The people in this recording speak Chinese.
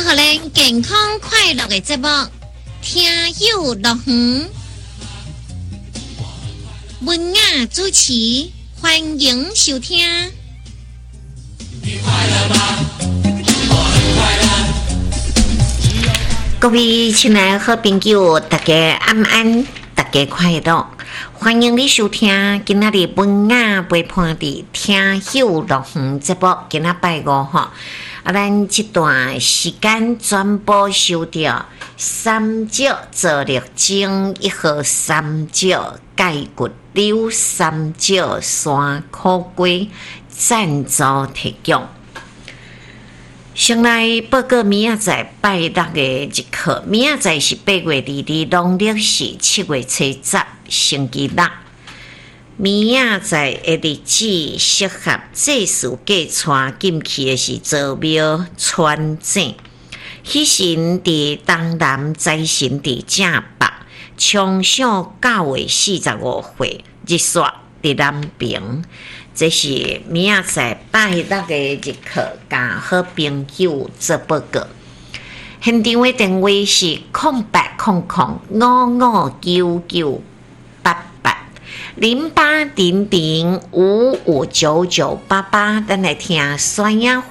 互咱健康快乐的节目，听友乐园，文雅主持，欢迎收听。你快乐吗？我很快乐。各位亲爱的好朋友，大家安安，大家快乐。欢迎你收听今仔日文雅陪伴的听友乐园节目，今仔拜五吼。咱这段时间全部收到三角做力精1号三角钙骨溜三角山苦瓜赞助提供。先来报告明仔载拜六的日课，明仔载是8月22日，农历是7月初10，星期六。明仔载的日子适合祭祀嫁娶进去的是祖庙穿井，喜神伫东南，财神伫正北，冲上9月45岁，日煞伫南平。这是明仔载拜六的日课，甲好朋友做报告。现场的电话是0800559988。0800559988，咱来听山野